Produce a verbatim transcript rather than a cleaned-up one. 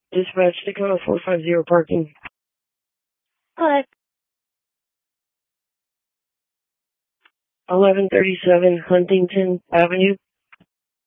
Dispatch Tacoma four five zero parking. What? eleven thirty-seven Huntington Avenue.